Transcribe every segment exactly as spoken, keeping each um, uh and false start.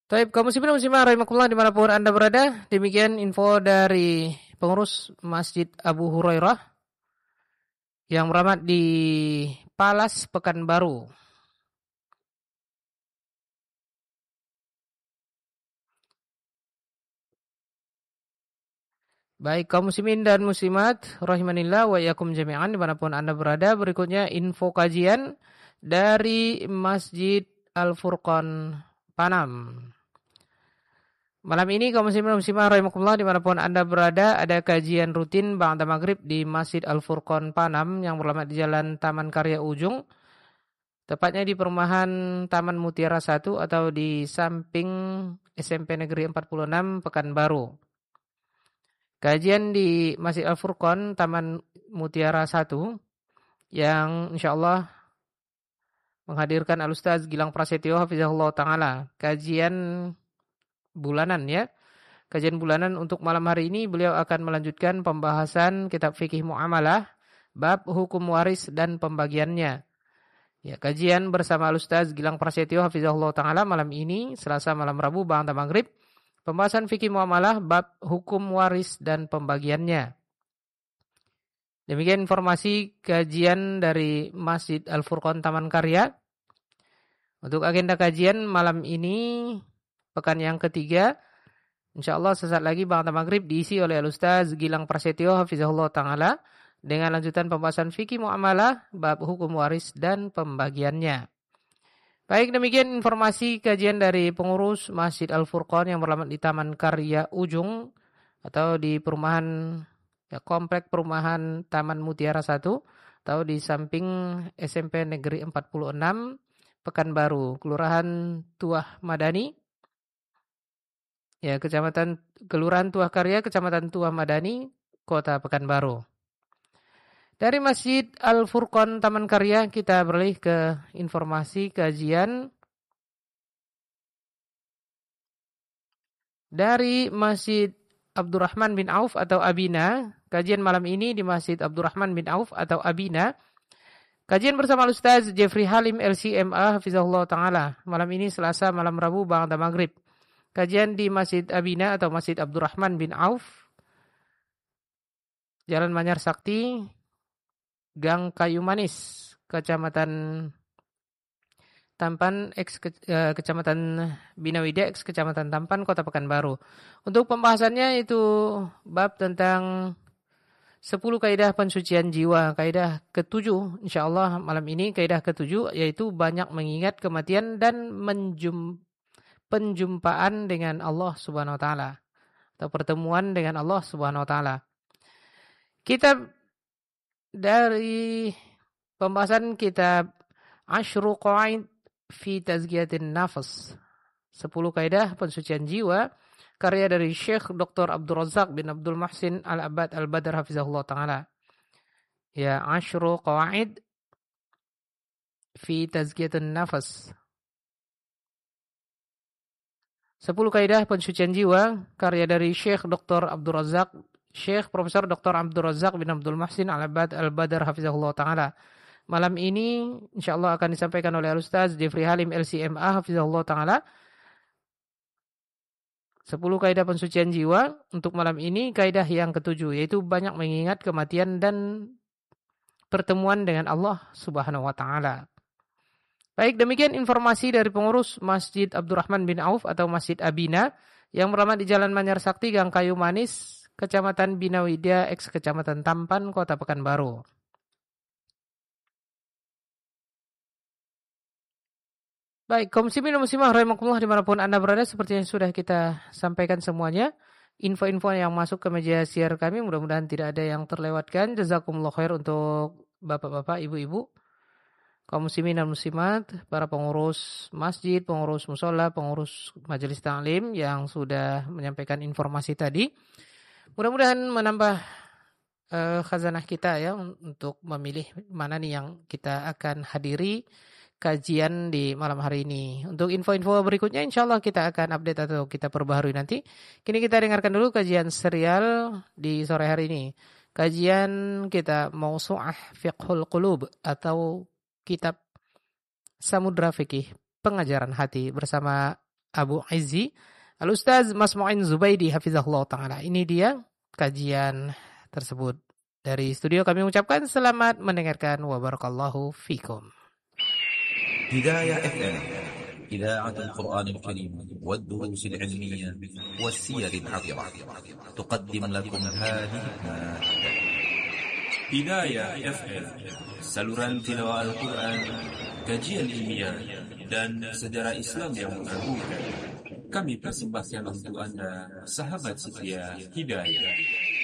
Taib, kaum muslimin muslimah rahimakumullah dimanapun Anda berada. Demikian info dari pengurus Masjid Abu Hurairah yang beramat di Palas, Pekanbaru. Baik kaum muslimin dan muslimat rahimanillah wa iyyakum jami'an dimanapun Anda berada. Berikutnya info kajian dari Masjid Al-Furqan Panam. Malam ini kaum muslimin muslimah rahimakumullah dimanapun Anda berada, ada kajian rutin ba'da maghrib di Masjid Al-Furqan Panam yang beralamat di Jalan Taman Karya Ujung, tepatnya di perumahan Taman Mutiara satu atau di samping S M P Negeri empat puluh enam Pekanbaru. Kajian di Masjid Al-Furqan Taman Mutiara satu yang insyaallah menghadirkan Al-Ustaz Gilang Prasetyo hafizahullah taala. Kajian bulanan ya. Kajian bulanan untuk malam hari ini beliau akan melanjutkan pembahasan kitab fikih muamalah bab hukum waris dan pembagiannya. Ya, kajian bersama Al-Ustaz Gilang Prasetyo hafizahullah taala malam ini Selasa malam Rabu ba'da maghrib. Pembahasan fikih muamalah bab hukum waris dan pembagiannya. Demikian informasi kajian dari Masjid Al-Furqan Taman Karya. Untuk agenda kajian malam ini pekan yang ketiga, insyaallah sesaat lagi ba'da maghrib diisi oleh Al-Ustaz Gilang Prasetyo hafizahullah taala dengan lanjutan pembahasan fikih muamalah bab hukum waris dan pembagiannya. Baik, demikian informasi kajian dari pengurus Masjid Al-Furqan yang beralamat di Taman Karya Ujung atau di perumahan ya, komplek perumahan Taman Mutiara satu atau di samping S M P Negeri empat puluh enam Pekanbaru, Kelurahan Tuah Madani. Ya, Kecamatan Kelurahan Tuah Karya, Kecamatan Tuah Madani, Kota Pekanbaru. Dari Masjid Al-Furqan Taman Karya kita beralih ke informasi kajian dari Masjid Abdurrahman bin Auf atau Abina. Kajian malam ini di Masjid Abdurrahman bin Auf atau Abina. Kajian bersama Ustaz Jeffrey Halim L C M A hafizahullah taala. Malam ini Selasa malam Rabu ba'da maghrib. Kajian di Masjid Abina atau Masjid Abdurrahman bin Auf, Jalan Manyar Sakti, Gang Kayu Manis, Kecamatan Tampan, X ke, eh, Kecamatan Binawida, X Kecamatan Tampan, Kota Pekanbaru. Untuk pembahasannya itu bab tentang sepuluh kaidah pensucian jiwa, kaidah ketujuh insyaallah malam ini kaidah ketujuh yaitu banyak mengingat kematian dan menjum, penjumpaan dengan Allah Subhanahu wa taala atau pertemuan dengan Allah Subhanahu wa taala. Kita dari pembahasan kitab Ashru Qawaid fi Tazkiyatin Nafs, sepuluh kaidah pensucian jiwa, karya dari Syekh Doktor Abdul Razak bin Abdul Muhsin Al-Abad Al-Badr hafizahullah taala. Ya, Ashru Qawaid fi Tazkiyatin Nafs, sepuluh kaidah pensucian jiwa, karya dari Syekh Doktor Abdul Razak Syekh Profesor Doktor Abdul Razak bin Abdul Muhsin Al-Abad Al-Badr hafizahullah taala. Malam ini insyaallah akan disampaikan oleh Al-Ustaz Jeffrey Halim L C M A hafizahullah taala. sepuluh kaidah pensucian jiwa untuk malam ini kaidah yang ketujuh yaitu banyak mengingat kematian dan pertemuan dengan Allah Subhanahu wa taala. Baik, demikian informasi dari pengurus Masjid Abdurrahman bin Auf atau Masjid Abina yang beralamat di Jalan Manyar Sakti, Gang Kayu Manis, Kecamatan Binawida, X Kecamatan Tampan, Kota Pekanbaru. Baik, kaum muslimin dan muslimah rahimakumullah dimanapun Anda berada, seperti yang sudah kita sampaikan semuanya, info-info yang masuk ke meja siar kami mudah-mudahan tidak ada yang terlewatkan. Jazakumullah khair untuk bapak-bapak, ibu-ibu, kaum muslimin dan muslimat, para pengurus masjid, pengurus musola, pengurus majelis ta'lim yang sudah menyampaikan informasi tadi. Mudah-mudahan menambah uh, khazanah kita ya untuk memilih mana nih yang kita akan hadiri kajian di malam hari ini. Untuk info-info berikutnya insyaallah kita akan update atau kita perbaharui nanti. Kini kita dengarkan dulu kajian serial di sore hari ini. Kajian kita Mausu'ah Fiqhul Qulub atau kitab Samudra Fikih Pengajaran Hati bersama Abu Izzi Al-Ustaz Mas Mu'in Zubaidi hafizahullah ta'ala. Ini dia kajian tersebut. Dari studio kami ucapkan selamat mendengarkan wa barakallahu fikum. Hidayah F M إذاعة القرآن الكريم والدروس العلمية والسير العطرة تقدم لكم هذه المادة. Hidayah F M, saluran tilawah Al-Quran, kajian ilmiah, dan sejarah Islam yang mengagumkan. Kami persembahkan untuk Anda, sahabat setia Hidayah.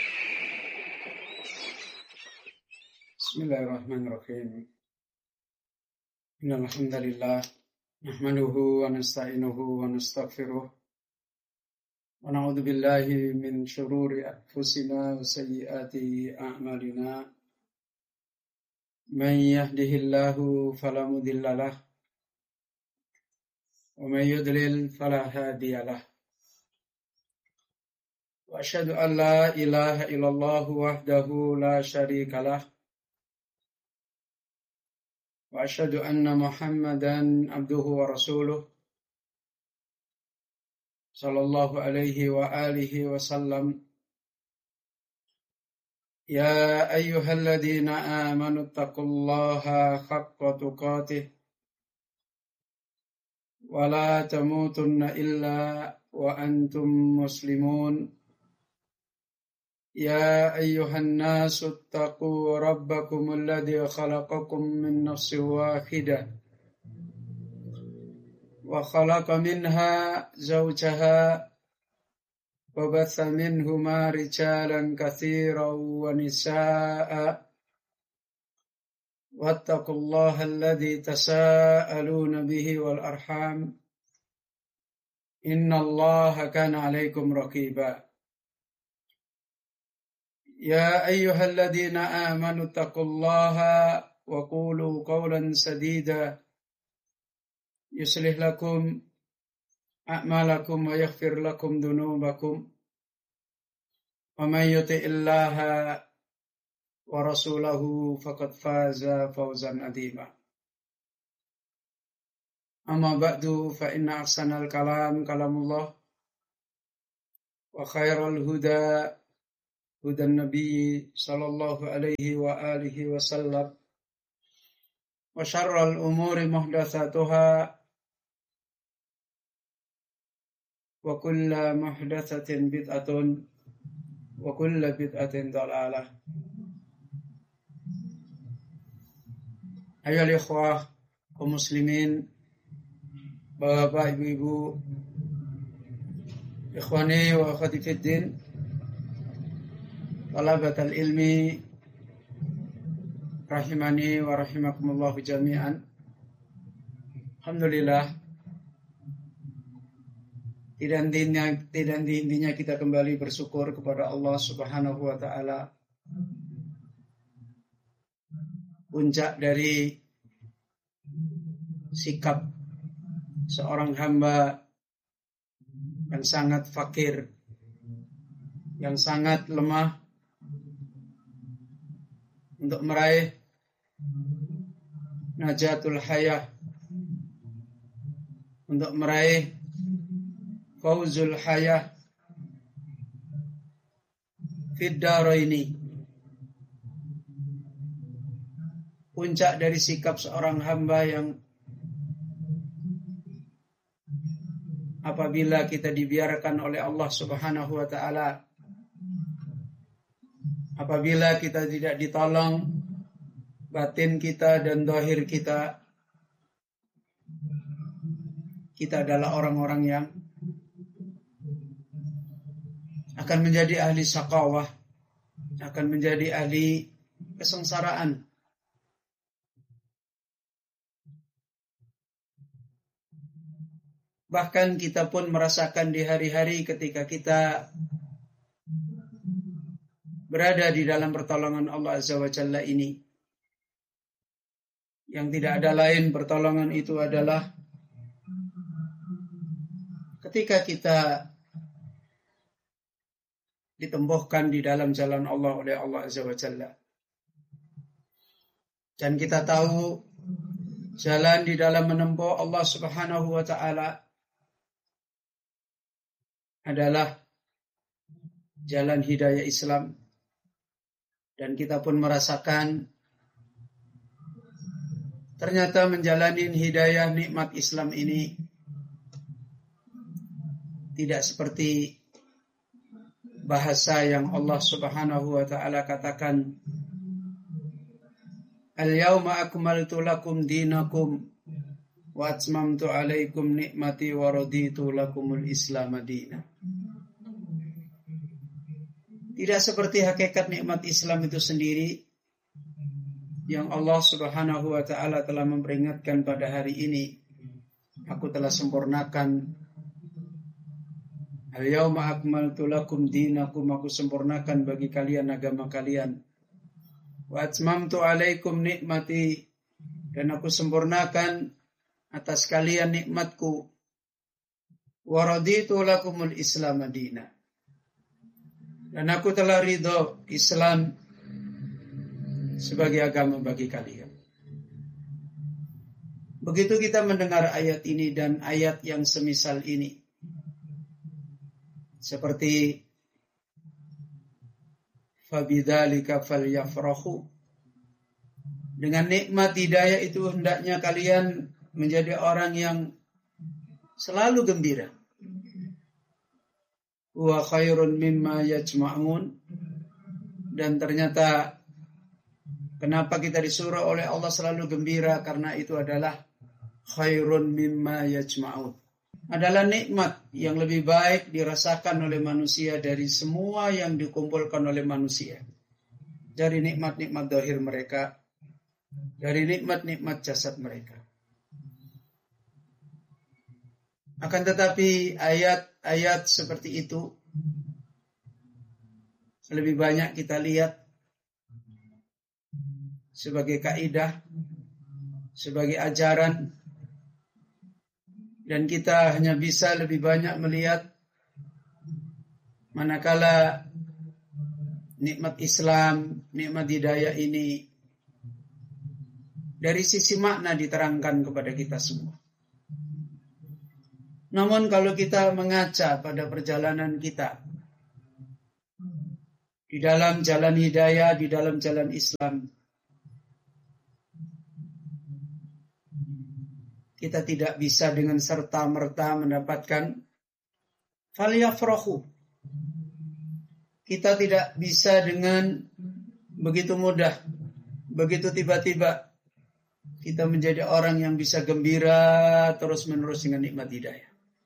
Bismillahirrahmanirrahim. Innal hamdalillah nahmaduhu wa nasta'inuhu wa nastaghfiruh wa na'udzu billahi min shururi anfusina wa sayyiati a'malina. Man yahdihillahu fala mudilla lahu wa man yudlil fala hadiya lahu. Wa asyhadu an la ilaha illallah wahdahu la syarika lahu wa asyhadu anna Muhammadan abduhu wa rasuluh sallallahu alaihi wa alihi wa sallam. Ya ayyuhalladzina amanu taqullaha haqqa tuqatih wa la tamutunna illa wa antum muslimun. يا أيها الناس اتقوا ربكم الذي خلقكم من نفس واحدة وخلق منها زوجها وبث منهما رجالا كثيرا ونساء واتقوا الله الذي تساءلون به والأرحام إن الله كان عليكم رقيبا. يا أيها الذين آمنوا اتقوا الله وقولوا قولا سديدا يصلح لكم أعمالكم ويغفر لكم ذنوبكم ومن يطع الله ورسوله فقد فاز فوزا عظيما. أما بعد فإن أحسن الكلام كلام الله وخير الهدى هدى النبي صلى الله عليه وآله وسلم وشر الأمور محدثاتها وكل محدثة بدعة وكل بدعة ضلالة. Ayohal ikhwah kaum muslimin, bapak ibu-ibu, ikhwani wa akhwati fiddin, talabatal ilmi rahimani wa rahimakumullahu jami'an. Alhamdulillah, tidak intinya, tidak intinya kita kembali bersyukur kepada Allah Subhanahu wa taala. Puncak dari sikap seorang hamba yang sangat fakir, yang sangat lemah untuk meraih najatul hayah, untuk meraih fauzul hayah fid daraini. Puncak dari sikap seorang hamba yang apabila kita dibiarkan oleh Allah Subhanahu wa taala, apabila kita tidak ditolong batin kita dan zahir kita, kita adalah orang-orang yang akan menjadi ahli syaqawah, akan menjadi ahli kesengsaraan. Bahkan kita pun merasakan di hari-hari ketika kita berada di dalam pertolongan Allah Azza wa Jalla ini, yang tidak ada lain pertolongan itu adalah ketika kita ditempuhkan di dalam jalan Allah oleh Allah Azza wa Jalla. Dan kita tahu jalan di dalam menempuh Allah Subhanahu wa taala adalah jalan hidayah Islam, dan kita pun merasakan ternyata menjalani hidayah nikmat Islam ini tidak seperti bahasa yang Allah Subhanahu wa taala katakan, "Al-yauma akmaltu lakum dinakum wa atmamtu alaikum nikmati wa raditu lakumul Islam madina." Tidak seperti hakikat nikmat Islam itu sendiri yang Allah Subhanahu wa taala telah memperingatkan pada hari ini, aku telah sempurnakan, al-yauma akmaltu lakum dinakum, aku sempurnakan bagi kalian agama kalian, wa atmamtu alaikum nikmati, dan aku sempurnakan atas kalian nikmatku, wa raditu lakumul Islam madina, dan aku telah ridho Islam sebagai agama bagi kalian. Begitu kita mendengar ayat ini dan ayat yang semisal ini, seperti fabidzalika falyafrahu, dengan nikmat hidayah itu hendaknya kalian menjadi orang yang selalu gembira. Wa khairun mimma yajma'un, dan ternyata kenapa kita disuruh oleh Allah selalu gembira? Karena itu adalah khairun mimma yajma'un, adalah nikmat yang lebih baik dirasakan oleh manusia dari semua yang dikumpulkan oleh manusia, dari nikmat-nikmat zahir mereka, dari nikmat-nikmat jasad mereka. Akan tetapi ayat-ayat seperti itu lebih banyak kita lihat sebagai kaidah, sebagai ajaran, dan kita hanya bisa lebih banyak melihat manakala nikmat Islam, nikmat hidayah ini dari sisi makna diterangkan kepada kita semua. Namun kalau kita mengaca pada perjalanan kita di dalam jalan hidayah, di dalam jalan Islam, kita tidak bisa dengan serta-merta mendapatkan falyafrahu. Kita tidak bisa dengan begitu mudah, begitu tiba-tiba kita menjadi orang yang bisa gembira terus-menerus dengan nikmat hidayah.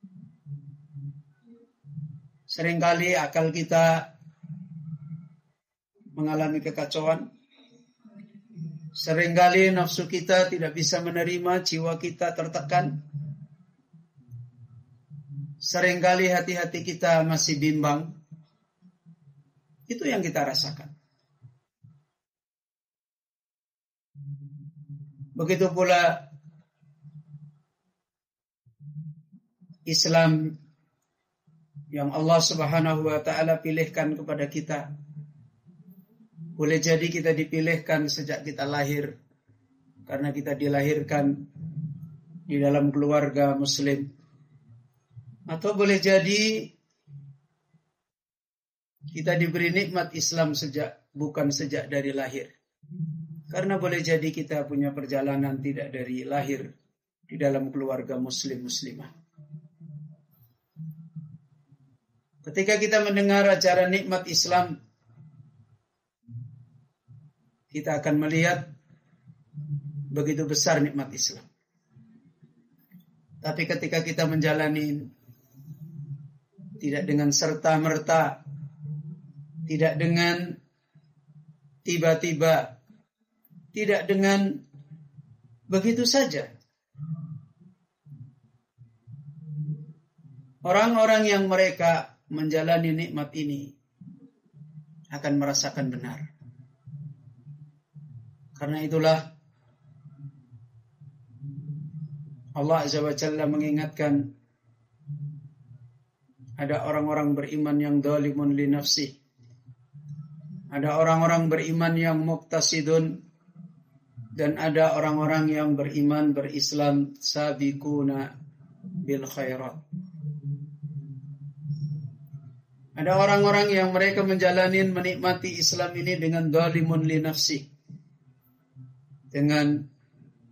Seringkali akal kita mengalami kekacauan. Seringkali nafsu kita tidak bisa menerima, jiwa kita tertekan. Seringkali hati-hati kita masih bimbang. Itu yang kita rasakan. Begitu pula Islam yang Allah Subhanahu wa taala pilihkan kepada kita. Boleh jadi kita dipilihkan sejak kita lahir, karena kita dilahirkan di dalam keluarga muslim. Atau boleh jadi kita diberi nikmat Islam sejak bukan sejak dari lahir. Karena boleh jadi kita punya perjalanan tidak dari lahir di dalam keluarga muslim-muslimah. Ketika kita mendengar ajaran nikmat Islam, kita akan melihat begitu besar nikmat Islam. Tapi ketika kita menjalani tidak dengan serta-merta, tidak dengan tiba-tiba, tidak dengan begitu saja, orang-orang yang mereka menjalani nikmat ini akan merasakan benar. Karena itulah Allah Azza wa Jalla mengingatkan, ada orang-orang beriman yang zalimun li nafsih, ada orang-orang beriman yang muqtasidun, dan ada orang-orang yang beriman berislam sabiquna bil khairat. Ada orang-orang yang mereka menjalani menikmati Islam ini dengan zalimun li nafsi, dengan